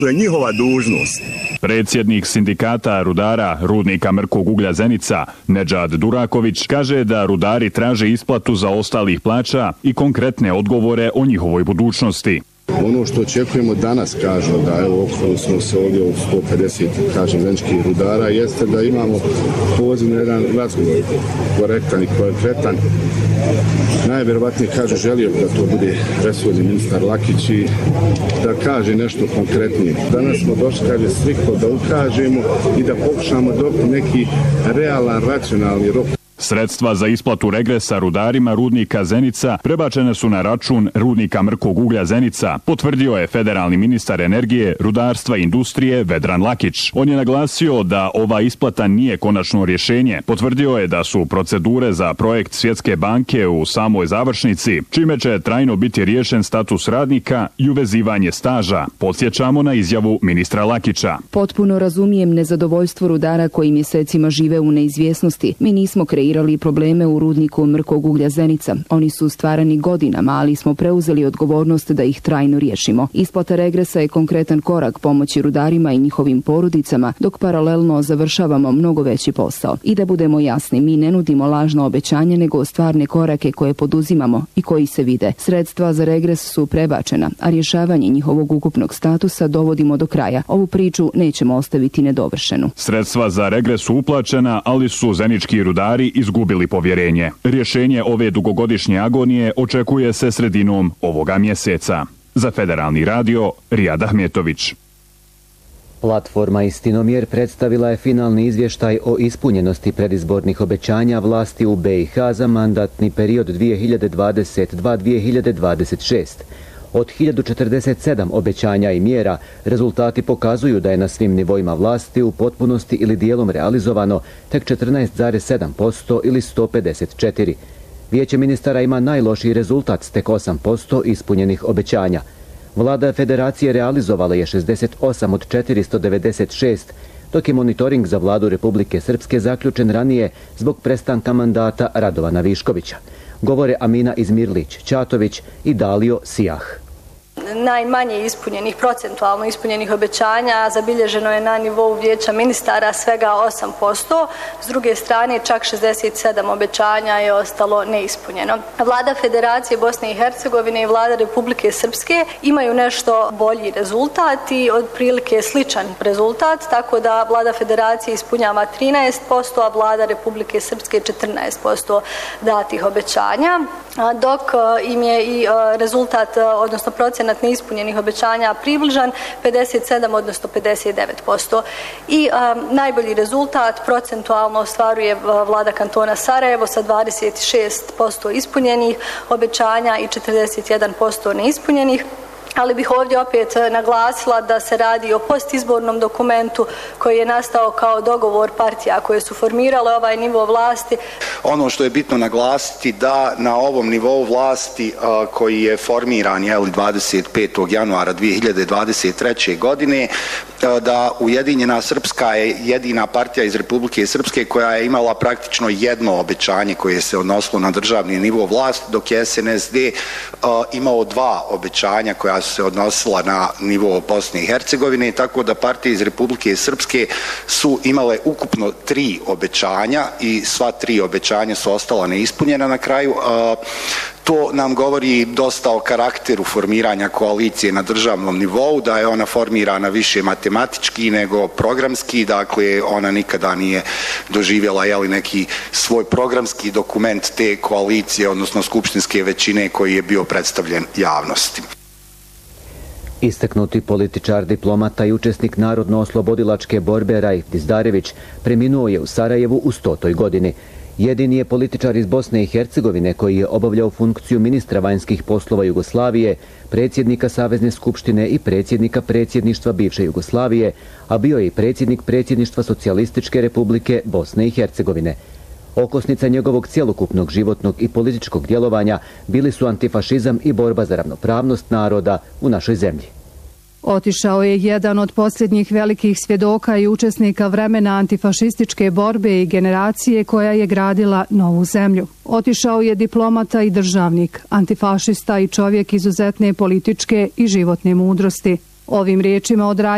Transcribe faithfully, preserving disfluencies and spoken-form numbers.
To je njihova dužnost. Predsjednik sindikata rudara rudnika Mrkog uglja Zenica, Nedžad Duraković, kaže da rudari traže isplatu za ostalih plaća i konkretne odgovore o njihovoj budućnosti. Ono što očekujemo danas, kažu da evo okolo smo se ovdje u sto pedeset, kažem, zeničkih rudara, jeste da imamo poziv na jedan razgovor, korektan i konkretan. Najvjerovatnije, kaže, želio da to bude resorni ministar Lakić i da kaže nešto konkretnije. Danas smo došli, kaže, striktno da ukažemo i da pokušamo dobiti neki realan, racionalni rok. Sredstva za isplatu regresa rudarima rudnika Zenica prebačene su na račun rudnika Mrkog uglja Zenica, potvrdio je federalni ministar energije, rudarstva i industrije Vedran Lakić. On je naglasio da ova isplata nije konačno rješenje. Potvrdio je da su procedure za projekt Svjetske banke u samoj završnici, čime će trajno biti riješen status radnika i uvezivanje staža. Podsjećamo na izjavu ministra Lakića. Potpuno razumijem nezadovoljstvo rudara koji mjesecima žive u neizvjesnosti. Mi nismo kreirali probleme u rudniku Mrkog uglja Zenica. Oni su stvarani godinama, ali smo preuzeli odgovornost da ih trajno riješimo. Isplata regresa je konkretan korak pomoći rudarima i njihovim porodicama, dok paralelno završavamo mnogo veći posao. I da budemo jasni, mi ne nudimo lažno obećanje, nego stvarne korake koje poduzimamo i koji se vide. Sredstva za regres su prebačena, a rješavanje njihovog ukupnog statusa dovodimo do kraja. Ovu priču nećemo ostaviti nedovršenu. Sredstva za regres su uplaćena, ali su zenički rudari izgubili povjerenje. Rješenje ove dugogodišnje agonije očekuje se sredinom ovoga mjeseca. Za Federalni radio, Rijad Ahmetović. Platforma Istinomjer predstavila je finalni izvještaj o ispunjenosti predizbornih obećanja vlasti u B i H za mandatni period dvije hiljade dvadeset dva do dvije hiljade dvadeset šeste. Od hiljadu četrdeset sedam obećanja i mjera, rezultati pokazuju da je na svim nivoima vlasti u potpunosti ili dijelom realizovano tek četrnaest zarez sedam posto ili sto pedeset četiri. Vijeće ministara ima najlošiji rezultat s tek osam posto ispunjenih obećanja. Vlada Federacije realizovala je šezdeset osam od četiristo devedeset šest, dok je monitoring za vladu Republike Srpske zaključen ranije zbog prestanka mandata Radovana Viškovića. Govore Amina Izmirlić, Ćatović i Dalio Sijah. Najmanje ispunjenih, procentualno ispunjenih obećanja zabilježeno je na nivou vijeća ministara svega osam posto. S druge strane, čak šezdeset sedam obećanja je ostalo neispunjeno. Vlada Federacije Bosne i Hercegovine i vlada Republike Srpske imaju nešto bolji rezultat i otprilike sličan rezultat, tako da vlada Federacije ispunjava trinaest posto, a vlada Republike Srpske četrnaest posto datih obećanja, dok im je i rezultat, odnosno procenat neispunjenih obećanja približan pedeset sedam odnosno pedeset devet posto. I um, najbolji rezultat procentualno ostvaruje vlada kantona Sarajevo sa dvadeset šest posto ispunjenih obećanja i četrdeset jedan posto neispunjenih. Ali bih ovdje opet naglasila da se radi o postizbornom dokumentu koji je nastao kao dogovor partija koje su formirale ovaj nivo vlasti. Ono što je bitno naglasiti da na ovom nivou vlasti a, koji je formiran je dvadeset petog januara dvije hiljade dvadeset treće. godine, a, da Ujedinjena Srpska je jedina partija iz Republike Srpske koja je imala praktično jedno obećanje koje se odnosilo na državni nivo vlasti, dok je S N S D a, imao dva obećanja koja su se odnosila na nivo Bosne i Hercegovine, tako da partije iz Republike Srpske su imale ukupno tri obećanja i sva tri obećanja su ostala neispunjena na kraju. To nam govori dosta o karakteru formiranja koalicije na državnom nivou, da je ona formirana više matematički nego programski, dakle ona nikada nije doživjela jeli, neki svoj programski dokument te koalicije, odnosno skupštinske većine koji je bio predstavljen javnosti. Istaknuti političar, diplomata i učesnik narodno-oslobodilačke borbe Raif Dizdarević preminuo je u Sarajevu u stotoj godini. Jedini je političar iz Bosne i Hercegovine koji je obavljao funkciju ministra vanjskih poslova Jugoslavije, predsjednika Savezne skupštine i predsjednika predsjedništva bivše Jugoslavije, a bio je i predsjednik predsjedništva Socijalističke republike Bosne i Hercegovine. Okosnica njegovog cjelokupnog životnog i političkog djelovanja bili su antifašizam i borba za ravnopravnost naroda u našoj zemlji. Otišao je jedan od posljednjih velikih svjedoka i učesnika vremena antifašističke borbe i generacije koja je gradila novu zemlju. Otišao je diplomata i državnik, antifašista i čovjek izuzetne političke i životne mudrosti. Ovim riječima od